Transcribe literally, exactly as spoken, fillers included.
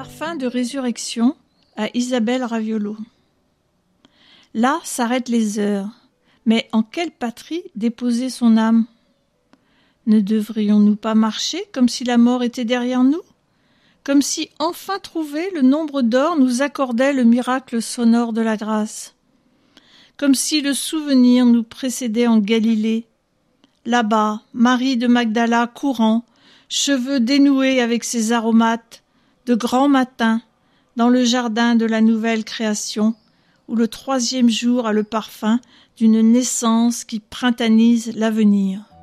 Parfum de résurrection à Isabelle Raviolo. Là s'arrêtent les heures, mais en quelle patrie déposer son âme? Ne devrions-nous pas marcher comme si la mort était derrière nous? Comme si, enfin trouvé, le nombre d'or nous accordait le miracle sonore de la grâce? Comme si le souvenir nous précédait en Galilée? Là-bas, Marie de Magdala courant, cheveux dénoués avec ses aromates, de grand matin, dans le jardin de la nouvelle création, où le troisième jour a le parfum d'une naissance qui printaniise l'avenir.